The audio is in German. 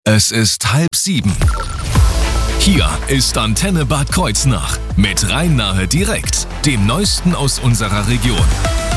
Es ist 6:30. Hier ist Antenne Bad Kreuznach mit Rhein-Nahe direkt, dem Neuesten aus unserer Region.